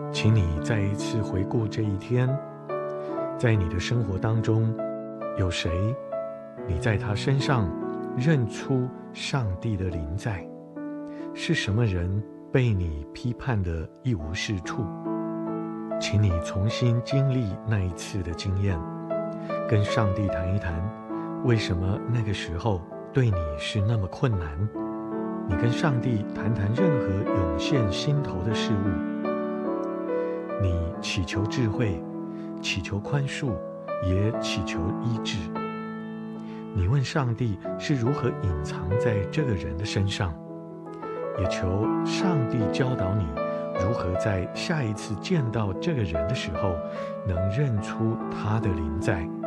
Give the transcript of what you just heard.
请你再一次回顾这一天，在你的生活当中，有谁你在他身上认出上帝的临在？是什么人被你批判得一无是处？请你重新经历那一次的经验，跟上帝谈一谈，为什么那个时候对你是那么困难？你跟上帝谈谈任何涌现心头的事物，你祈求智慧，祈求宽恕，也祈求医治。你问上帝是如何隐藏在这个人的身上，也求上帝教导你如何在下一次见到这个人的时候，能认出他的临在。